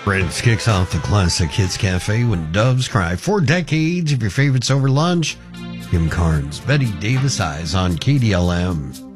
Prince kicks off the classic Hits Cafe when doves cry. 4 decades of your favorites over lunch. Kim Carnes, Betty Davis Eyes on KDLM.